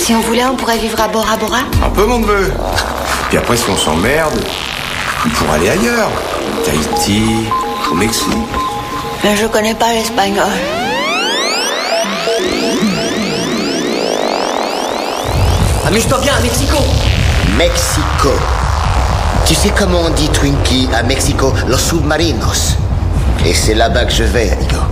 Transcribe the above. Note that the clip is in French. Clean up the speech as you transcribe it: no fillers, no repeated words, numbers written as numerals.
Si on voulait, on pourrait vivre à Bora Bora. Un peu, mon neveu. Puis après, si on s'emmerde, on pourrait aller ailleurs. Tahiti, au Mexique. Mais je connais pas l'espagnol. Amuse-toi bien à Mexico. Mexico. Tu sais comment on dit Twinkie à Mexico? Los submarinos. Et c'est là-bas que je vais, amigo.